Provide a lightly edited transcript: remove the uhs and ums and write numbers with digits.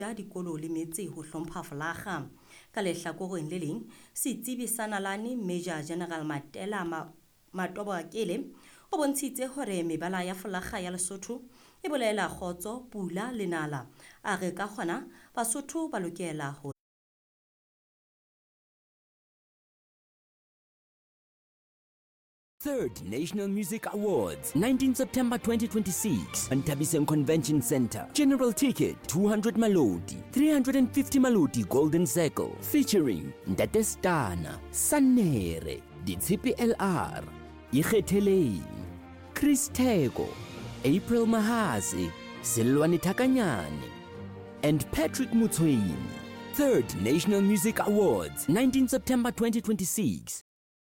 dikolo le metse ho hlompha folaga ka lehlakoreng le leng setsebi sa nalane Major General Matela Matobakele o bontshitse hore mebala ya folaga ya Lesotho e bolela kgotso, pula le nala a re ka kgona Basotho ba lokela ho Third National Music Awards, 19 September 2026, Antabisen Convention Center. General ticket, 200 Malodi, 350 Malodi Golden Circle, featuring Ndate Stana, Sanere, Ditshipi LR, Ikgetheleng, Chris Tego, April Mahasi, Silwani Takanyane, and Patrick Mutsweni. Third National Music Awards, 19 September 2026.